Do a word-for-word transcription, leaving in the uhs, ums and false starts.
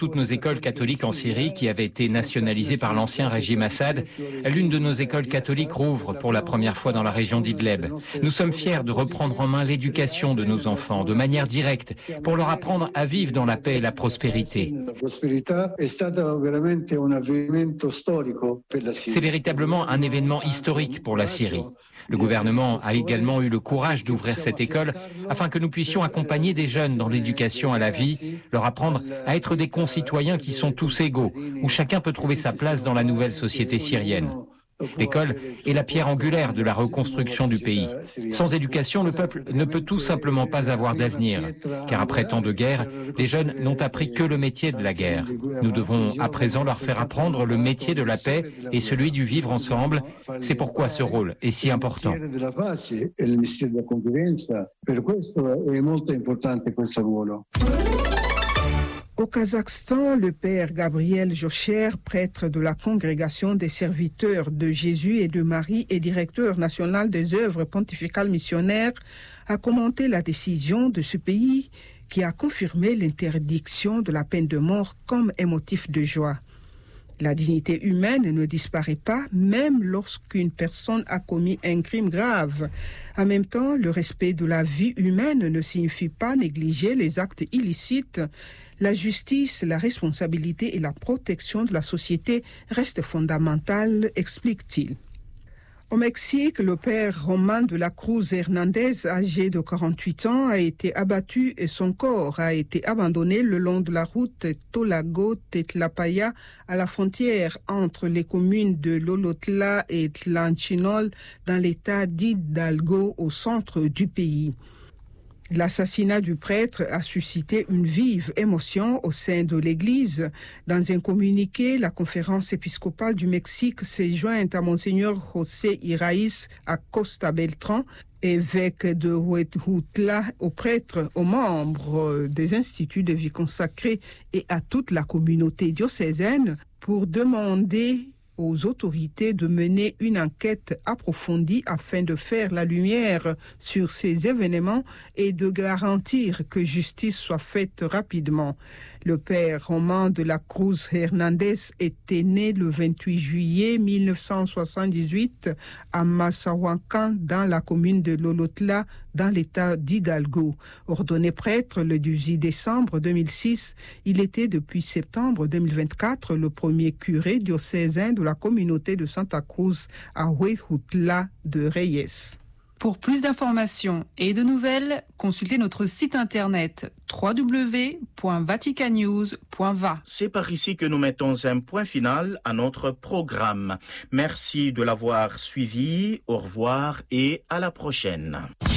toutes nos écoles catholiques en Syrie qui avaient été nationalisées par l'ancien régime Assad. L'une de nos écoles catholiques rouvre pour la première fois dans la région d'Idleb. Nous sommes fiers de reprendre en main l'éducation de nos enfants de manière directe pour leur apprendre à vivre dans la paix et la prospérité. C'est véritablement un événement historique pour la Syrie. Le gouvernement a également eu le courage d'ouvrir cette école afin que nous puissions accompagner des jeunes dans l'éducation à la vie, leur apprendre à être des concitoyens qui sont tous égaux, où chacun peut trouver sa place dans la nouvelle société syrienne. L'école est la pierre angulaire de la reconstruction du pays. Sans éducation, le peuple ne peut tout simplement pas avoir d'avenir, car après tant de guerres, les jeunes n'ont appris que le métier de la guerre. Nous devons à présent leur faire apprendre le métier de la paix et celui du vivre ensemble. C'est pourquoi ce rôle est si important. Au Kazakhstan, le père Gabriel Jocher, prêtre de la Congrégation des serviteurs de Jésus et de Marie et directeur national des œuvres pontificales missionnaires, a commenté la décision de ce pays qui a confirmé l'interdiction de la peine de mort comme un motif de joie. La dignité humaine ne disparaît pas, même lorsqu'une personne a commis un crime grave. En même temps, le respect de la vie humaine ne signifie pas négliger les actes illicites. La justice, la responsabilité et la protection de la société restent fondamentales, explique-t-il. Au Mexique, le père Roman de la Cruz Hernandez, âgé de quarante-huit ans, a été abattu et son corps a été abandonné le long de la route Tolago-Tetlapaya à la frontière entre les communes de Lolotla et Tlanchinol dans l'état d'Hidalgo au centre du pays. L'assassinat du prêtre a suscité une vive émotion au sein de l'Église. Dans un communiqué, la conférence épiscopale du Mexique s'est jointe à Monseigneur José Iraíz Acosta Beltrán, évêque de Huejutla, aux prêtres, aux membres des instituts de vie consacrée et à toute la communauté diocésaine pour demander aux autorités de mener une enquête approfondie afin de faire la lumière sur ces événements et de garantir que justice soit faite rapidement. Le père Roman de la Cruz Hernandez était né le vingt-huit juillet mille neuf cent soixante-dix-huit à Mazahuancan, dans la commune de Lolotla, dans l'état d'Hidalgo. Ordonné prêtre le dix-huit décembre deux mille six, il était depuis septembre deux mille vingt-quatre le premier curé diocésain de la communauté de Santa Cruz à Huejutla de Reyes. Pour plus d'informations et de nouvelles, consultez notre site internet w w w point vatican news point v a. C'est par ici que nous mettons un point final à notre programme. Merci de l'avoir suivi, au revoir et à la prochaine.